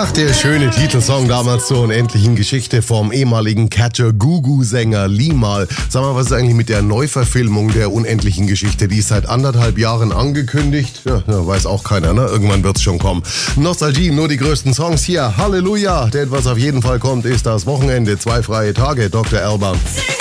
Ach, der schöne Titelsong damals zur unendlichen Geschichte vom ehemaligen Catcher-Gugu-Sänger Limahl. Sag mal, was ist eigentlich mit der Neuverfilmung der unendlichen Geschichte? Die ist seit 1,5 Jahren angekündigt. Ja, weiß auch keiner, ne? Irgendwann wird's schon kommen. Nostalgie, nur die größten Songs hier. Halleluja! Denn was auf jeden Fall kommt, ist das Wochenende. 2 freie Tage, Dr. Alban.